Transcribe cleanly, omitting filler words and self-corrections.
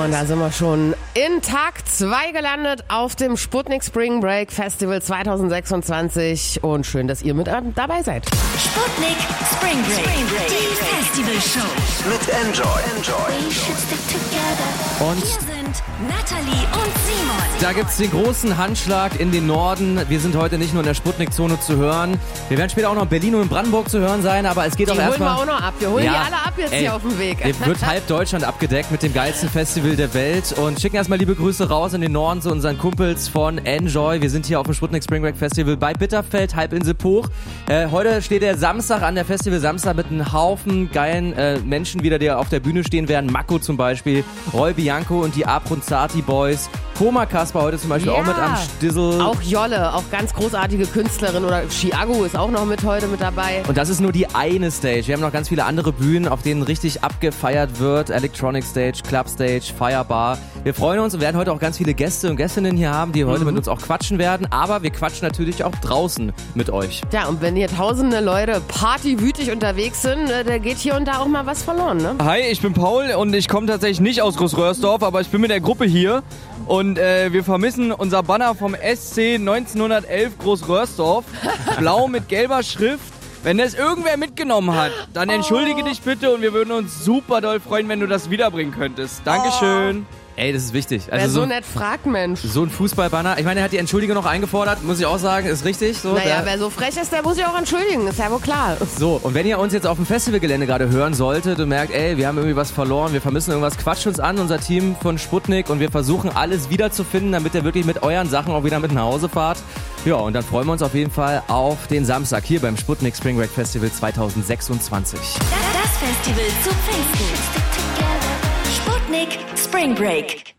Und da sind wir schon in Tag 2 gelandet auf dem Sputnik Spring Break Festival 2026 und schön, dass ihr mit dabei seid. Sputnik Spring Break, die Festivalshow mit Enjoy. Und hier sind Natalie und Simon. Da gibt's den großen Handschlag in den Norden. Wir sind heute nicht nur in der Sputnik-Zone zu hören. Wir werden später auch noch in Berlin und in Brandenburg zu hören sein, aber es geht auch erstmal... Die holen wir auch noch ab. Wir holen die alle ab jetzt hier auf dem Weg. Wird halb Deutschland abgedeckt mit dem geilsten Festival der Welt und schicken erstmal liebe Grüße raus in den Norden zu unseren Kumpels von Enjoy. Wir sind hier auf dem Sputnik Spring Break Festival bei Bitterfeld, Halbinsel Puch. Heute steht der Samstag an, der Festival Samstag mit einem Haufen geilen Menschen wieder, die auf der Bühne stehen werden. Mako zum Beispiel, Roy Bianco und die Abronzati Boys. Koma Kasper heute zum Beispiel auch mit am Stissel. Auch Jolle, auch ganz großartige Künstlerin, oder Chiago ist auch noch heute mit dabei. Und das ist nur die eine Stage. Wir haben noch ganz viele andere Bühnen, auf denen richtig abgefeiert wird. Electronic Stage, Club Stage, Firebar. Wir freuen uns und werden heute auch ganz viele Gäste und Gästinnen hier haben, die heute mit uns auch quatschen werden. Aber wir quatschen natürlich auch draußen mit euch. Ja, und wenn hier tausende Leute partywütig unterwegs sind, da geht hier und da auch mal was verloren, ne? Hi, ich bin Paul und ich komme tatsächlich nicht aus Großröhrsdorf, aber ich bin mit der Gruppe hier. Und wir vermissen unser Banner vom SC 1911 Großröhrsdorf. Blau mit gelber Schrift. Wenn das irgendwer mitgenommen hat, dann entschuldige dich bitte und wir würden uns super doll freuen, wenn du das wiederbringen könntest. Dankeschön. Ey, das ist wichtig. Wer so nett fragt, Mensch. So ein Fußballbanner. Ich meine, er hat die Entschuldigung noch eingefordert, muss ich auch sagen, ist richtig. So, naja, wer so frech ist, der muss sich auch entschuldigen, ist ja wohl klar. So, und wenn ihr uns jetzt auf dem Festivalgelände gerade hören solltet und merkt, ey, wir haben irgendwie was verloren, wir vermissen irgendwas, quatscht uns an, unser Team von Sputnik, und wir versuchen alles wiederzufinden, damit ihr wirklich mit euren Sachen auch wieder mit nach Hause fahrt. Ja, und dann freuen wir uns auf jeden Fall auf den Samstag hier beim Sputnik Spring Break Festival 2026. Das Festival zu Pfingsten. Sputnik Spring Break.